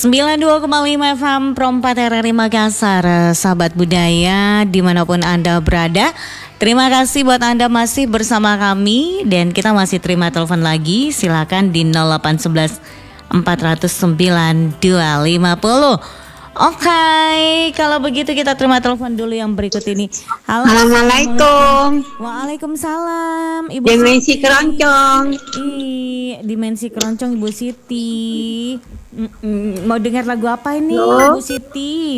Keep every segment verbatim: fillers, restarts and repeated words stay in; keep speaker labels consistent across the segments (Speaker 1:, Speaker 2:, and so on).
Speaker 1: sembilan puluh dua koma lima F M Pro empat R R I Makassar, sahabat budaya dimanapun Anda berada. Terima kasih buat Anda masih bersama kami dan kita masih terima telepon lagi. Silakan di nol delapan satu satu empat nol sembilan dua lima nol. Oke, okay, kalau begitu kita terima telepon dulu yang berikut ini. Halo.
Speaker 2: Assalamualaikum.
Speaker 1: Waalaikumsalam. Ibu
Speaker 2: Dimensi
Speaker 1: Siti.
Speaker 2: Keroncong.
Speaker 1: Ih, Dimensi Keroncong Ibu Siti. Mm-mm. Mau dengar lagu apa ini,
Speaker 2: Halo?
Speaker 1: Bu Siti?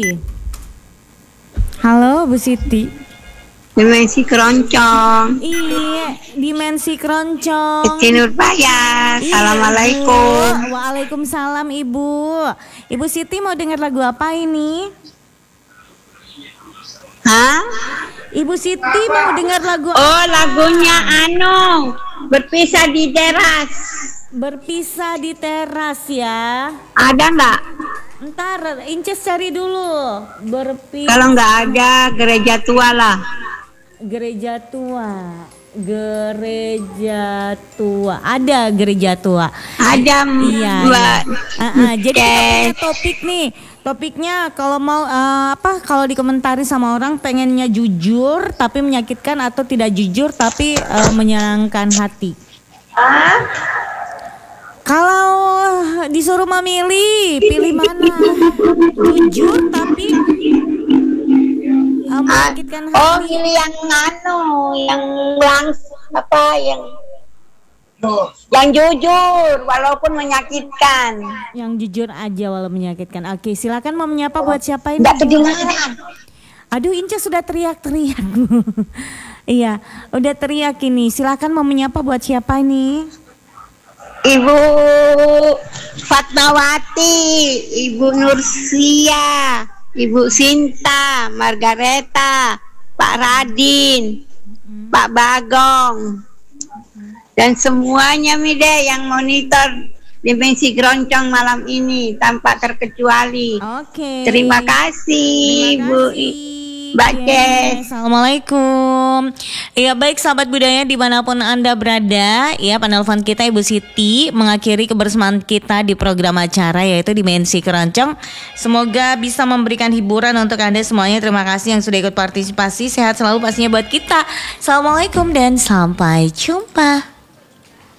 Speaker 1: Halo, Bu Siti.
Speaker 2: Dimensi Keroncong.
Speaker 1: Iya, Dimensi Keroncong.
Speaker 2: Siti Nurbaya.
Speaker 1: Iya,
Speaker 2: Assalamualaikum.
Speaker 1: Ibu. Waalaikumsalam Ibu. Ibu Siti mau dengar lagu apa ini?
Speaker 2: Hah?
Speaker 1: Ibu Siti mau dengar lagu
Speaker 2: Oh, lagunya anu Berpisah di Teras.
Speaker 1: Berpisah di Teras ya.
Speaker 2: Ada nggak?
Speaker 1: Ntar Inces cari dulu. Berpisah.
Speaker 2: Kalau nggak ada, Gereja Tua lah.
Speaker 1: Gereja Tua. Gereja Tua. Ada Gereja Tua.
Speaker 2: Ada
Speaker 1: Iya.
Speaker 2: dua.
Speaker 1: iya. Uh, uh, jadi kita
Speaker 2: Yes.
Speaker 1: punya topik nih. Topiknya kalau mau uh, apa? Kalau dikomentari sama orang pengennya jujur tapi menyakitkan atau tidak jujur tapi uh, menyenangkan hati.
Speaker 2: Hah?
Speaker 1: Kalau disuruh memilih, pilih mana? Jujur tapi uh, menyakitkan hati.
Speaker 2: Oh, ini yang anu, yang langsung apa yang yang jujur walaupun menyakitkan.
Speaker 1: Yang jujur aja walau menyakitkan. Oke, silakan mau menyapa buat siapa ini?
Speaker 2: Nggak kedengaran.
Speaker 1: Aduh, Inca sudah teriak-teriak. Iya, udah teriak ini. Silakan mau menyapa buat siapa ini?
Speaker 2: Ibu Fatmawati, Ibu Nursia, Ibu Sinta, Margareta, Pak Radin, Pak Bagong, dan semuanya Mide yang monitor Dimensi Keroncong malam ini tanpa terkecuali.
Speaker 1: Oke.
Speaker 2: Terima kasih,
Speaker 1: Terima
Speaker 2: Bu
Speaker 1: kasih.
Speaker 2: Mbak
Speaker 1: Yes.
Speaker 2: Jess.
Speaker 1: Assalamualaikum. Ya baik sahabat budaya dimanapun Anda berada, ya penelpon kita Ibu Siti mengakhiri kebersamaan kita di program acara yaitu Dimensi Keroncong. Semoga bisa memberikan hiburan untuk Anda semuanya. Terima kasih yang sudah ikut partisipasi. Sehat selalu pastinya buat kita. Assalamualaikum dan sampai jumpa.